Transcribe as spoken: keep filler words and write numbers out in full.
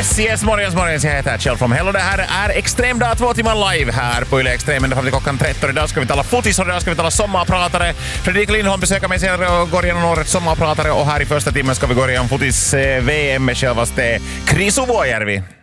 Yes, yes, morgens, morgens. Jag heter Kjell from Hell och det här är Extremdag, två timmar live här på Yle Extrem ända fram till klockan tretton. Idag ska vi tala fotis och idag ska vi tala sommarpratare. Fredrik Lindholm besöker mig senare och går igenom årets sommarpratare och här i första timmen ska vi gå igenom fotis-V M med självaste Krisu Vuojärvi.